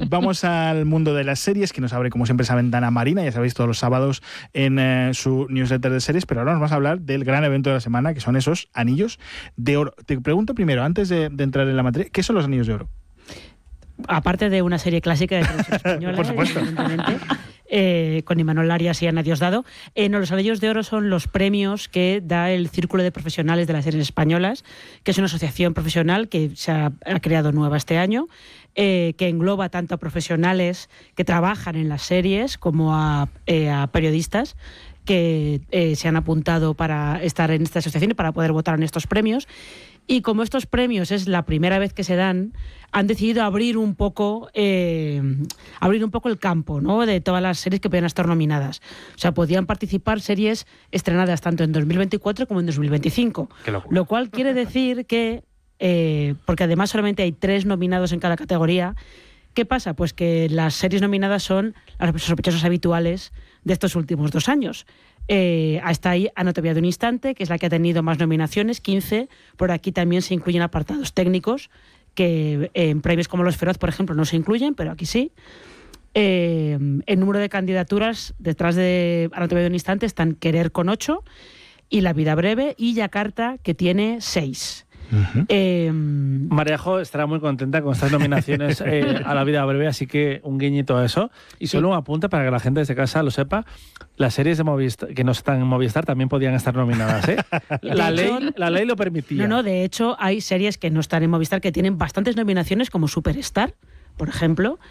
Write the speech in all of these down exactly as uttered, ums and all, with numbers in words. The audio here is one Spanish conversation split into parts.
Vamos al mundo de las series, que nos abre como siempre esa ventana Marina, ya sabéis, todos los sábados en eh, su newsletter de series, pero ahora nos vas a hablar del gran evento de la semana, que son esos anillos de oro. Te pregunto primero, antes de, de entrar en la materia, ¿qué son los anillos de oro? Aparte de una serie clásica de televisión española, por supuesto. evidentemente, eh, con Imanol Arias y Ana Diosdado. Eh, no, los Anillos de Oro son los premios que da el Círculo de Profesionales de las Series Españolas, que es una asociación profesional que se ha, ha creado nueva este año, eh, que engloba tanto a profesionales que trabajan en las series como a, eh, a periodistas que eh, se han apuntado para estar en esta asociación y para poder votar en estos premios. Y como estos premios es la primera vez que se dan, han decidido abrir un poco eh, abrir un poco el campo, ¿no?, de todas las series que podían estar nominadas. O sea, podían participar series estrenadas tanto en dos mil veinticuatro como en dos mil veinticinco. Lo cual quiere decir que, eh, porque además solamente hay tres nominados en cada categoría, ¿qué pasa? Pues que las series nominadas son las sospechosas habituales de estos últimos dos años. Eh, hasta ahí Anatomía de un instante, que es la que ha tenido más nominaciones, quince. Por aquí también se incluyen apartados técnicos, que en premios como Los Feroz, por ejemplo, no se incluyen, pero aquí sí. Eh, el número de candidaturas detrás de Anatomía de un instante están Querer con ocho, y La vida breve, y Yakarta, que tiene seis. Uh-huh. Eh, Marejo estará muy contenta con estas nominaciones eh, a La vida breve, así que un guiñito a eso. Y solo sí. un apunte para que la gente desde casa lo sepa: las series de Movistar, que no están en Movistar, también podían estar nominadas, ¿eh? La, ley, hecho, la ley lo permitía. No, no, de hecho hay series que no están en Movistar que tienen bastantes nominaciones, como Superstar, por ejemplo,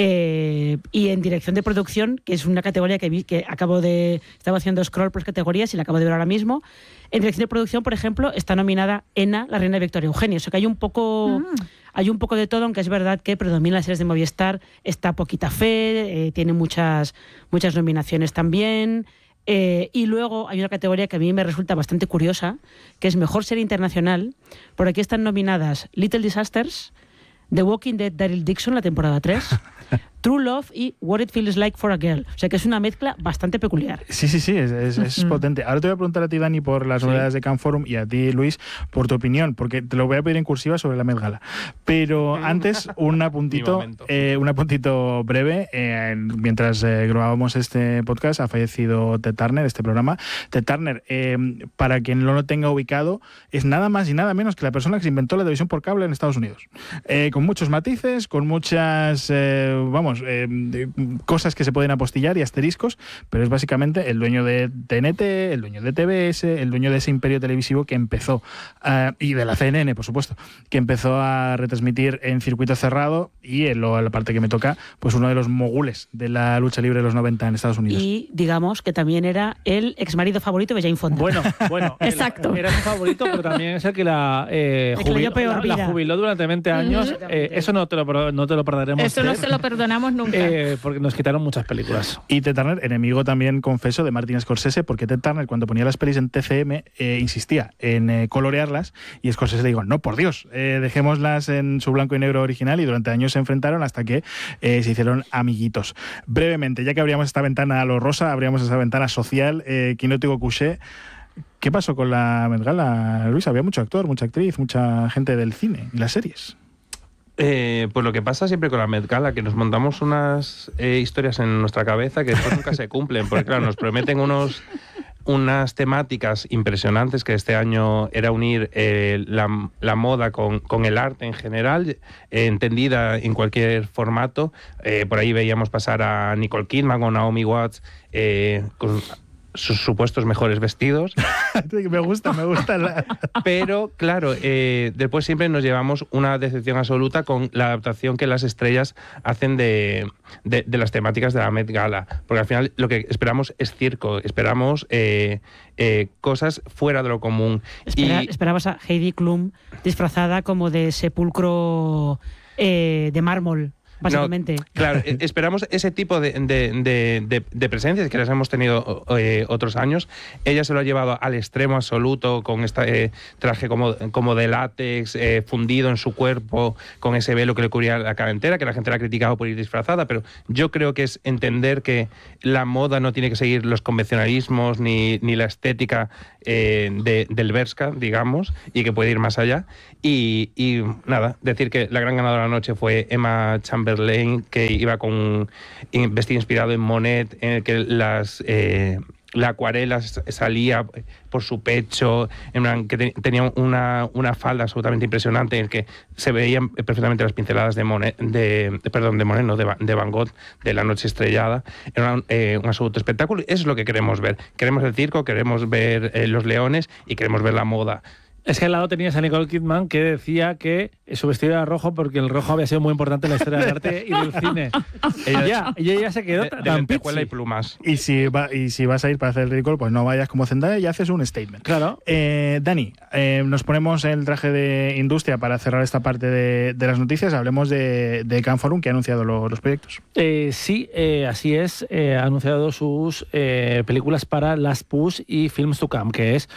eh, y en dirección de producción, que es una categoría que, vi, que acabo de... Estaba haciendo scroll por categorías y la acabo de ver ahora mismo. En dirección de producción, por ejemplo, está nominada Ena, la reina Victoria Eugenia. O sea que hay un poco... Mm. Hay un poco de todo, aunque es verdad que predominan las series de Movistar. Está Poquita Fe, eh, tiene muchas, muchas nominaciones también. Eh, y luego hay una categoría que a mí me resulta bastante curiosa, que es Mejor Serie Internacional. Por aquí están nominadas Little Disasters, The Walking Dead, Daryl Dixon, la temporada tres, True Love y What It Feels Like for a Girl. O sea que es una mezcla bastante peculiar. Sí, sí, sí, es, es, es mm. potente. Ahora te voy a preguntar a ti, Dani, por las novedades sí. de Cannes Forum, y a ti, Luis, por tu opinión, porque te lo voy a pedir en cursiva sobre la Met Gala. Pero antes, un apuntito, eh, un apuntito breve. Eh, mientras eh, grabábamos este podcast, ha fallecido Ted Turner, este programa. Ted Turner, eh, para quien no lo tenga ubicado, es nada más y nada menos que la persona que se inventó la televisión por cable en Estados Unidos. Eh, con muchos matices, con muchas, eh, vamos, eh, cosas que se pueden apostillar y asteriscos, pero es básicamente el dueño de T N T, el dueño de T V S, el dueño de ese imperio televisivo que empezó, uh, y de la C N N, por supuesto, que empezó a retransmitir en circuito cerrado, y en lo, la parte que me toca, pues uno de los mogules de la lucha libre de los noventa en Estados Unidos. Y digamos que también era el exmarido favorito de Jane Fonda. Bueno, bueno, exacto. Era su favorito, pero también es el que la, eh, jubiló, la, la jubiló durante veinte años. Mm-hmm. Eh, eso no te lo, no te lo perdonaremos. Eso no se lo perdonamos nunca. Eh, porque nos quitaron muchas películas. Y Ted Turner, enemigo también, confeso, de Martin Scorsese, porque Ted Turner, cuando ponía las pelis en T C M, eh, insistía en eh, colorearlas, y Scorsese le dijo, no, por Dios, eh, dejémoslas en su blanco y negro original, y durante años se enfrentaron hasta que eh, se hicieron amiguitos. Brevemente, ya que abríamos esta ventana a lo rosa, abríamos esta ventana social, eh, Quinótico Couché. ¿Qué pasó con la Met Gala, Luis? Había mucho actor, mucha actriz, mucha gente del cine y las series. Eh, pues lo que pasa siempre con la Met Gala, que nos montamos unas eh, historias en nuestra cabeza que después nunca se cumplen, porque claro, nos prometen unos unas temáticas impresionantes, que este año era unir eh, la, la moda con, con el arte en general, eh, entendida en cualquier formato. Eh, por ahí veíamos pasar a Nicole Kidman o Naomi Watts eh, con sus supuestos mejores vestidos. Me gusta, me gusta. La... Pero, claro, eh, después siempre nos llevamos una decepción absoluta con la adaptación que las estrellas hacen de, de, de las temáticas de la Met Gala. Porque al final lo que esperamos es circo, esperamos eh, eh, cosas fuera de lo común. Espera, y... Esperabas a Heidi Klum disfrazada como de sepulcro eh, de mármol. Básicamente. No, claro, esperamos ese tipo de, de, de, de, de presencias que las hemos tenido eh, otros años. Ella se lo ha llevado al extremo absoluto, con este eh, traje como, como de látex, eh, fundido en su cuerpo, con ese velo que le cubría la cara entera, que la gente la ha criticado por ir disfrazada, pero yo creo que es entender que la moda no tiene que seguir los convencionalismos ni, ni la estética eh, de, del Bershka, digamos, y que puede ir más allá. Y, y nada, decir que la gran ganadora de la noche fue Emma Chamberlain, Verlaine, que iba con un vestido inspirado en Monet, en el que las... Eh, la acuarela salía por su pecho, en plan, que te, tenía una, una falda absolutamente impresionante en el que se veían perfectamente las pinceladas de Monet, de, de perdón, de Monet, no, de, de Van Gogh, de La noche estrellada. Era un, eh, un absoluto espectáculo. Eso es lo que queremos ver. Queremos el circo, queremos ver eh, los leones y queremos ver la moda. Es que al lado tenías a Nicole Kidman, que decía que su vestido era rojo porque el rojo había sido muy importante en la historia del arte y del cine. ella, ya, y ella se quedó de, tan de lentejuela y plumas. Y si, va, y si vas a ir para hacer el ridículo, pues no vayas como Zendaya y haces un statement. Claro. Eh, Dani, eh, nos ponemos el traje de industria para cerrar esta parte de, de las noticias. Hablemos de, de Can Forum, que ha anunciado lo, los proyectos. Eh, sí, eh, así es. Eh, ha anunciado sus eh, películas para Last Push y Films to Come, que es...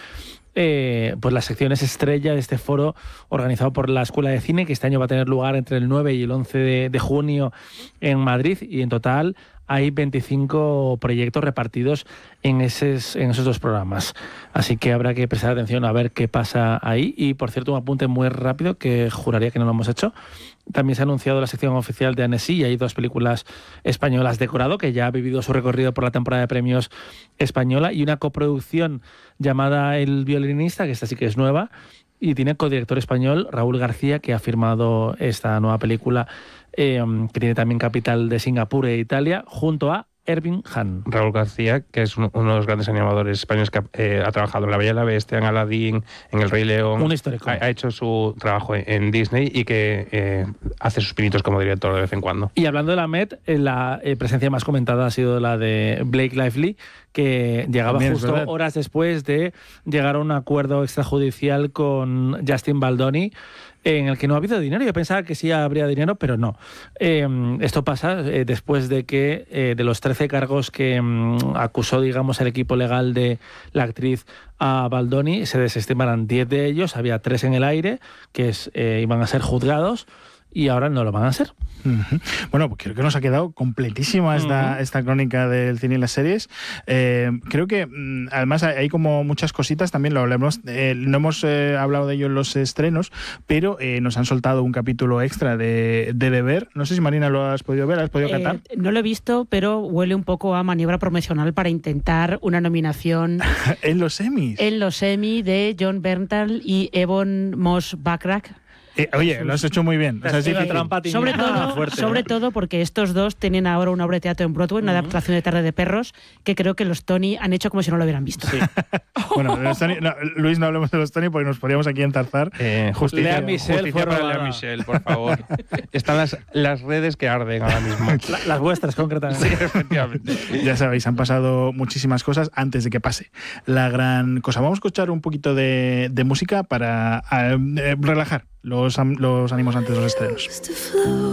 Eh, pues las secciones estrella de este foro organizado por la Escuela de Cine, que este año va a tener lugar entre el nueve y el once de, de junio en Madrid, y en total hay veinticinco proyectos repartidos en, esos, en esos dos programas. Así que habrá que prestar atención a ver qué pasa ahí. Y, por cierto, un apunte muy rápido que juraría que no lo hemos hecho. También se ha anunciado la sección oficial de Annecy y hay dos películas españolas decorado, que ya ha vivido su recorrido por la temporada de premios española, y una coproducción llamada El violinista, que esta sí que es nueva, y tiene codirector español Raúl García, que ha firmado esta nueva película, eh, que tiene también capital de Singapur e Italia, junto a Erving Hahn. Raúl García, que es uno, uno de los grandes animadores españoles que ha, eh, ha trabajado en La Bella y la Bestia, en Aladdin, en El Rey León. Un histórico. Ha, ha hecho su trabajo en, en Disney y que eh, hace sus pinitos como director de vez en cuando. Y hablando de la Met, la eh, presencia más comentada ha sido la de Blake Lively, que llegaba También justo horas después de llegar a un acuerdo extrajudicial con Justin Baldoni, en el que no ha habido dinero. Yo pensaba que sí habría dinero, pero no. Eh, esto pasa eh, después de que eh, de los trece cargos que mm, acusó, digamos, el equipo legal de la actriz a Baldoni, se desestimaran diez de ellos. Había tres en el aire que es, eh, iban a ser juzgados, y ahora no lo van a ser. Uh-huh. Bueno, pues creo que nos ha quedado completísima esta, uh-huh. esta crónica del cine y las series. Eh, creo que mm, además hay, hay como muchas cositas, también lo hablamos, eh, no hemos eh, hablado de ello en los estrenos, pero eh, nos han soltado un capítulo extra de, de Deber. No sé si, Marina, lo has podido ver, ¿has podido catar? Eh, no lo he visto, pero huele un poco a maniobra promocional para intentar una nominación en los Emmys. En los Emmy de John Bernthal y Ebon Moss-Bachrach. Eh, oye, lo has hecho muy bien. O sea, sí, sobre, todo, fuerte, sobre ¿eh? todo porque estos dos tienen ahora una obra de teatro en Broadway, una uh-huh. adaptación de Tarde de Perros, que creo que los Tony han hecho como si no lo hubieran visto. Sí. Bueno, los Tony, no, Luis, no hablemos de los Tony porque nos podríamos aquí enzarzar. Eh, justicia, Lea Michelle, justicia para Lea Michelle, por favor. Están las, las redes que arden ahora mismo. La, las vuestras, concretamente. Sí, efectivamente. Ya sabéis, han pasado muchísimas cosas antes de que pase la gran cosa. Vamos a escuchar un poquito de, de música para eh, relajar los, los ánimos antes de los estrenos.